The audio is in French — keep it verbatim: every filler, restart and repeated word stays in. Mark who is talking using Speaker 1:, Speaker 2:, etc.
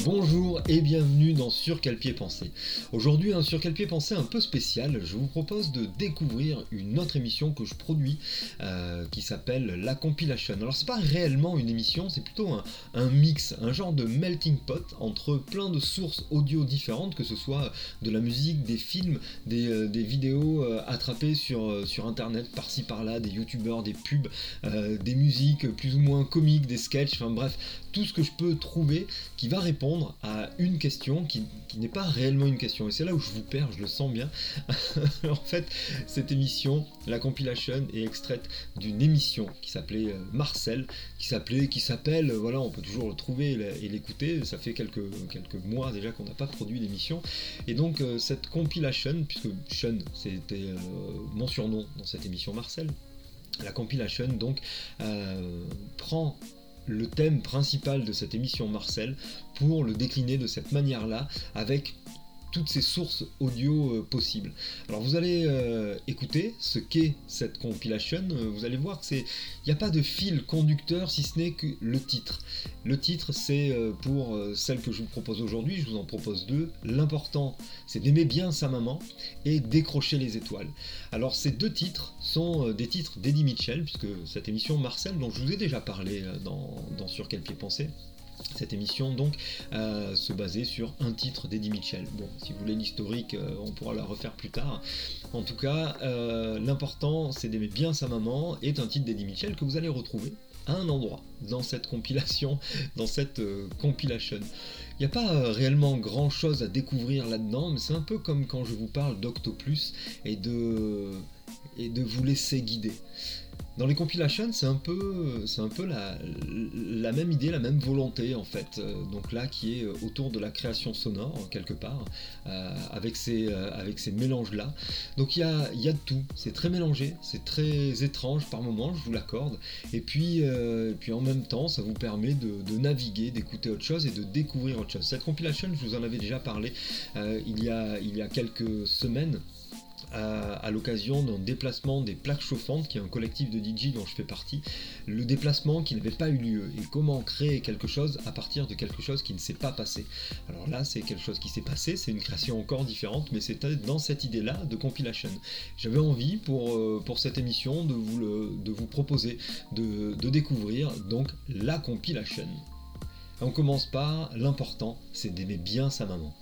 Speaker 1: Bonjour et bienvenue dans Sur quel pied penser. Aujourd'hui, un Sur quel pied penser un peu spécial, je vous propose de découvrir une autre émission que je produis euh, qui s'appelle La Compilation. Alors c'est pas réellement une émission, c'est plutôt un, un mix, un genre de melting pot entre plein de sources audio différentes, que ce soit de la musique, des films, des, euh, des vidéos euh, attrapées sur, euh, sur internet par-ci par-là, des youtubeurs, des pubs, euh, des musiques plus ou moins comiques, des sketchs, enfin bref, tout ce que je peux trouver qui va répondre à une question qui, qui n'est pas réellement une question. Et c'est là où je vous perds, je le sens bien. En fait, cette émission, la compilation, est extraite d'une émission qui s'appelait euh, Marcel, qui s'appelait, qui s'appelle, euh, voilà, on peut toujours le trouver et l'écouter. Ça fait quelques, quelques mois déjà qu'on n'a pas produit d'émission. Et donc, euh, cette compilation, puisque Sean, c'était euh, mon surnom dans cette émission Marcel, la compilation, donc, euh, prend le thème principal de cette émission Marcel pour le décliner de cette manière-là avec toutes ces sources audio euh, possibles. Alors vous allez euh, écouter ce qu'est cette compilation, euh, vous allez voir que c'est, il n'y a pas de fil conducteur si ce n'est que le titre. Le titre c'est euh, pour euh, celle que je vous propose aujourd'hui, je vous en propose deux. L'important c'est d'aimer bien sa maman et décrocher les étoiles. Alors ces deux titres sont euh, des titres d'Eddie Mitchell, puisque cette émission Marcel dont je vous ai déjà parlé euh, dans, dans Sur quel pied penser. Cette émission donc euh, se basait sur un titre d'Eddie Mitchell. Bon, si vous voulez l'historique, euh, on pourra la refaire plus tard. En tout cas, euh, l'important c'est d'aimer bien sa maman est un titre d'Eddie Mitchell que vous allez retrouver à un endroit dans cette compilation, dans cette euh, compilation. Il n'y a pas euh, réellement grand chose à découvrir là-dedans, mais c'est un peu comme quand je vous parle d'Octoplus et de, et de vous laisser guider. Dans les compilations, c'est un peu, c'est un peu la, la même idée, la même volonté en fait. Donc là, qui est autour de la création sonore quelque part, euh, avec ces, euh, avec ces mélanges-là. Donc il y a, y a de tout. C'est très mélangé, c'est très étrange par moments, je vous l'accorde. Et puis, euh, et puis en même temps, ça vous permet de, de naviguer, d'écouter autre chose et de découvrir autre chose. Cette compilation, je vous en avais déjà parlé euh, il y a, il y a quelques semaines. À, à l'occasion d'un déplacement des plaques chauffantes, qui est un collectif de D J dont je fais partie, le déplacement qui n'avait pas eu lieu, et comment créer quelque chose à partir de quelque chose qui ne s'est pas passé. Alors là, c'est quelque chose qui s'est passé, c'est une création encore différente, mais c'était dans cette idée-là de compilation. J'avais envie pour, euh, pour cette émission de vous, le, de vous proposer de, de découvrir donc la compilation. On commence par l'important, c'est d'aimer bien sa maman.